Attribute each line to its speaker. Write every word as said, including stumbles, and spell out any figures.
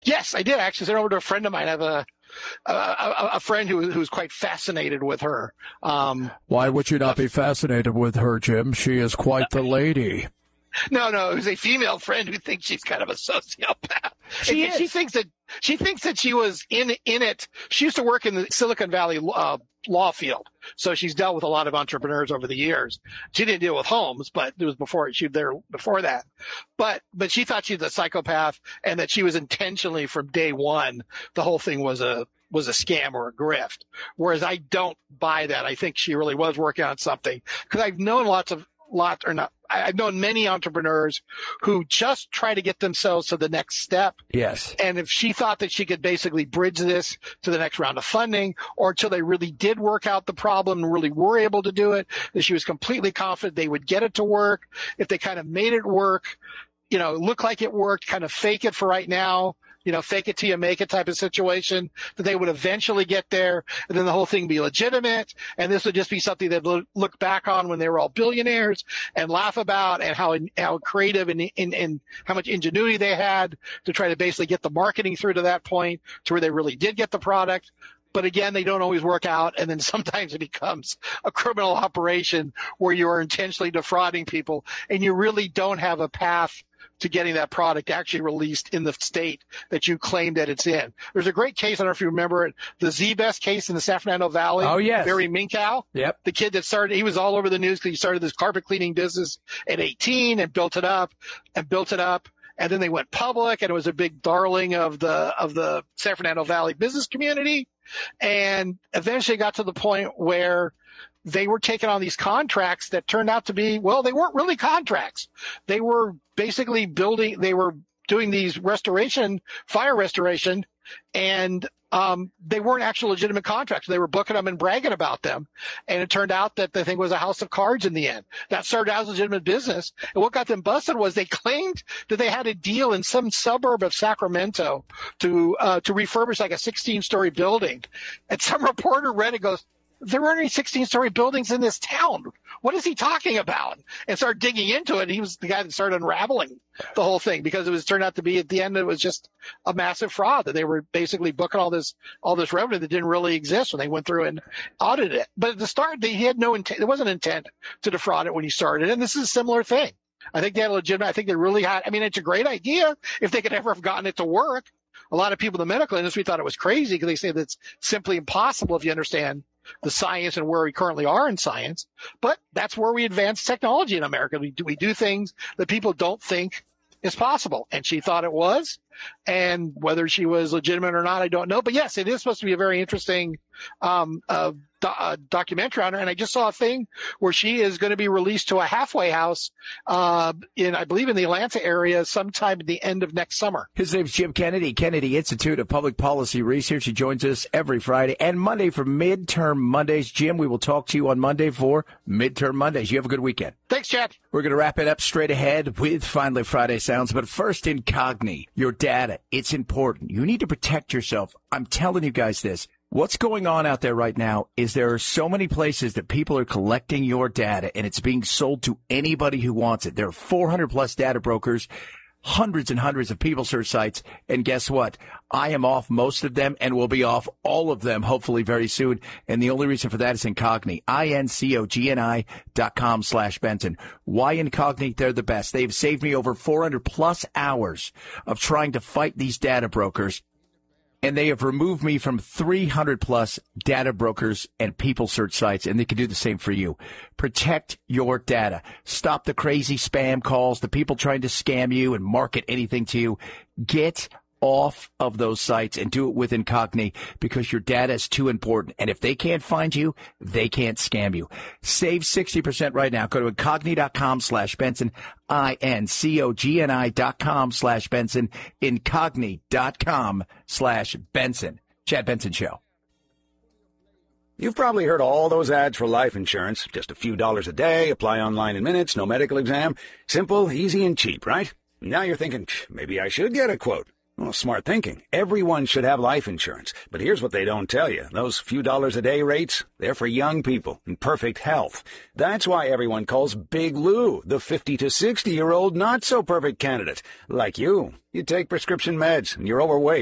Speaker 1: Yes, I did actually send over to a friend of mine. I have a a, a, a friend who who's quite fascinated with her. Um,
Speaker 2: Why would you not be fascinated with her, Jim? She is quite the lady.
Speaker 1: No, no, it was a female friend who thinks she's kind of a sociopath.
Speaker 2: She
Speaker 1: and
Speaker 2: is.
Speaker 1: She thinks that she thinks that she was in in it. She used to work in the Silicon Valley uh, law field, so she's dealt with a lot of entrepreneurs over the years. She didn't deal with homes, but it was before she was there before that. But but she thought she was a psychopath, and that she was intentionally from day one. The whole thing was a was a scam or a grift. Whereas I don't buy that. I think she really was working on something, because I've known lots of lots or not. I've known many entrepreneurs who just try to get themselves to the next step.
Speaker 2: Yes.
Speaker 1: And if she thought that she could basically bridge this to the next round of funding, or until they really did work out the problem and really were able to do it, that she was completely confident they would get it to work. If they kind of made it work, you know, look like it worked, kind of fake it for right now, you know, fake it till you make it type of situation, that they would eventually get there, and then the whole thing be legitimate, and this would just be something they'd look back on when they were all billionaires and laugh about, and how how creative and, and, and how much ingenuity they had to try to basically get the marketing through to that point to where they really did get the product. But again, they don't always work out, and then sometimes it becomes a criminal operation where you are intentionally defrauding people, and you really don't have a path to getting that product actually released in the state that you claim that it's in. There's a great case, I don't know if you remember it, the Z-Best case in the San Fernando Valley.
Speaker 2: Oh, yes.
Speaker 1: Barry Minkow.
Speaker 2: Yep.
Speaker 1: The kid that started, he was all over the news because he started this carpet cleaning business at eighteen and built it up and built it up. And then they went public, and it was a big darling of the, of the San Fernando Valley business community. And eventually got to the point where they were taking on these contracts that turned out to be, well, they weren't really contracts. They were basically building, they were doing these restoration, fire restoration, and um, they weren't actual legitimate contracts. They were booking them and bragging about them. And it turned out that the thing was a house of cards in the end. That started out as a legitimate business. And what got them busted was they claimed that they had a deal in some suburb of Sacramento to uh, to refurbish like a sixteen-story building. And some reporter read it and goes, there weren't any sixteen-story buildings in this town. What is he talking about? And started digging into it. He was the guy that started unraveling the whole thing, because it was turned out to be, at the end, it was just a massive fraud, that they were basically booking all this all this revenue that didn't really exist when they went through and audited it. But at the start, they, he had no intent. There wasn't intent to defraud it when he started. And this is a similar thing. I think they had a legitimate, I think they really had, I mean, it's a great idea if they could ever have gotten it to work. A lot of people in the medical industry thought it was crazy because they say that's simply impossible if you understand the science and where we currently are in science. But that's where we advance technology in America. We do, we do things that people don't think is possible. And she thought it was. And whether she was legitimate or not, I don't know. But yes, it is supposed to be a very interesting um, uh, do- uh, documentary on her. And I just saw a thing where she is going to be released to a halfway house uh, in, I believe, in the Atlanta area sometime at the end of next summer.
Speaker 2: His name's Jim Kennedy, Kennedy Institute of Public Policy Research. He joins us every Friday and Monday for Midterm Mondays. Jim, we will talk to you on Monday for Midterm Mondays. You have a good weekend.
Speaker 1: Thanks, Chad.
Speaker 2: We're going to wrap it up straight ahead with Finally Friday Sounds. But first, Incogni, your data. It's important. You need to protect yourself. I'm telling you guys this. What's going on out there right now is there are so many places that people are collecting your data, and it's being sold to anybody who wants it. There are four hundred plus data brokers, hundreds and hundreds of people search sites. And guess what? I am off most of them and will be off all of them hopefully very soon. And the only reason for that is Incogni, I N C O G N I dot com slash Benson. Why Incogni? They're the best. They've saved me over four hundred plus hours of trying to fight these data brokers. And they have removed me from three hundred plus data brokers and people search sites, and they can do the same for you. Protect your data. Stop the crazy spam calls, the people trying to scam you and market anything to you. Get off of those sites and do it with Incogni, because your data is too important. And if they can't find you, they can't scam you. Save sixty percent right now. Go to Incogni dot com slash Benson, I N C O G N I dot com slash Benson, Incogni dot com slash Benson. Chad Benson Show.
Speaker 3: You've probably heard all those ads for life insurance. Just a few dollars a day, apply online in minutes, no medical exam. Simple, easy, and cheap, right? Now you're thinking, maybe I should get a quote. Well, smart thinking. Everyone should have life insurance. But here's what they don't tell you. Those few dollars a day rates, they're for young people in perfect health. That's why everyone calls Big Lou the fifty to sixty-year-old not-so-perfect candidate. Like you. You take prescription meds, and you're overweight.